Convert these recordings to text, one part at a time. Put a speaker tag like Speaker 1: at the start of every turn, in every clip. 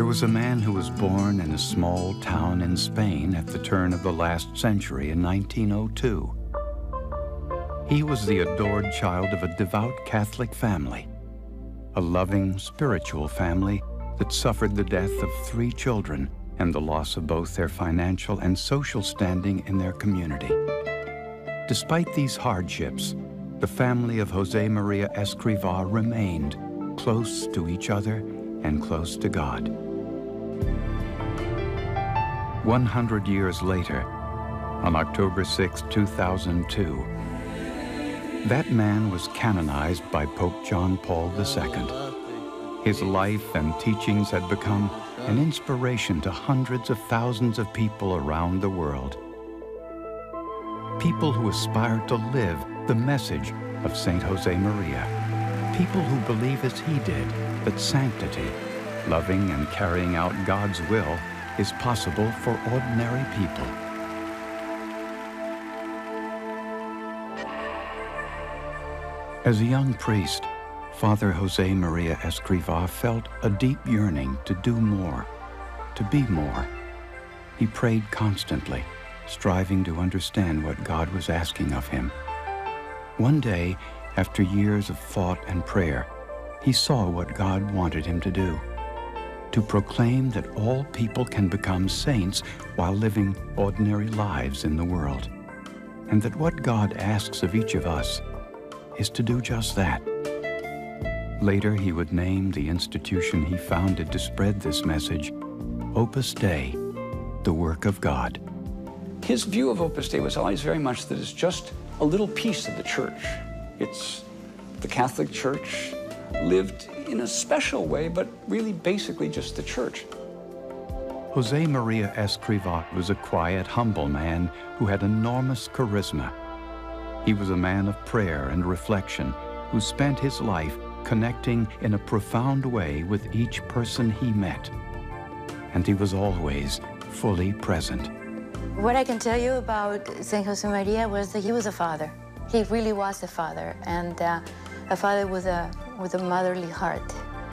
Speaker 1: was a man who was born in a small town in Spain at the turn of the last century in 1902. He was the adored child of a devout Catholic family, a loving, spiritual family that suffered the death of 3 children and the loss of both their financial and social standing in their community. Despite these hardships, the family of Jose Maria Escrivá remained close to each other and close to God. 100 years later, on October 6, 2002, that man was canonized by Pope John Paul II. His life and teachings had become an inspiration to hundreds of thousands of people around the world. People who aspire to live the message of Saint Jose Maria. People who believe as he did that sanctity, loving and carrying out God's will, is possible for ordinary people. As a young priest, Father Jose Maria Escrivá felt a deep yearning to do more, to be more. He prayed constantly, striving to understand what God was asking of him. One day, after years of thought and prayer, he saw what God wanted him to do: to proclaim that all people can become saints while living ordinary lives in the world, and that what God asks of each of us is to do just that. Later, he would name the institution he founded to spread this message Opus Dei, the work of God.
Speaker 2: His view of Opus Dei was always very much that it's just a little piece of the church. It's the Catholic Church lived in a special way, but really basically just the church.
Speaker 1: Jose Maria Escrivá was a quiet, humble man who had enormous charisma. He was a man of prayer and reflection who spent his life connecting in a profound way with each person he met. And he was always fully present.
Speaker 3: What I can tell you about Saint Jose Maria was that he was a father. He really was a father, and a father with a motherly heart.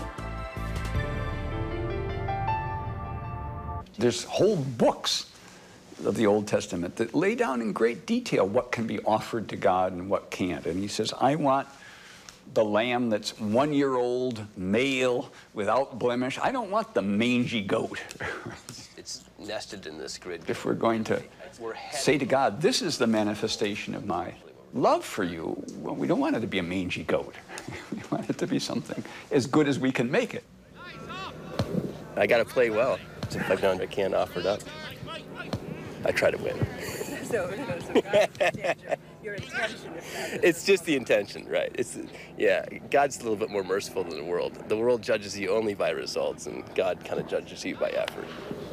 Speaker 2: There's whole books of the Old Testament that lay down in great detail what can be offered to God and what can't. And he says, I want the lamb that's 1-year-old, male, without blemish. I don't want the mangy goat.
Speaker 4: It's nested in this grid.
Speaker 2: If we're going to say to God, this is the manifestation of my love for you, well, we don't want it to be a mangy goat. We want it to be something as good as we can make it.
Speaker 4: I got to play well. So if I can't offer it up, I try to win.
Speaker 5: So your intention is
Speaker 4: It's just the intention, right? Yeah, God's a little bit more merciful than the world. The world judges you only by results, and God kind of judges you by effort.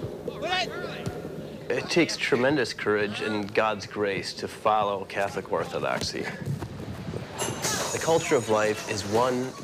Speaker 4: It takes tremendous courage and God's grace to follow Catholic orthodoxy. The culture of life is one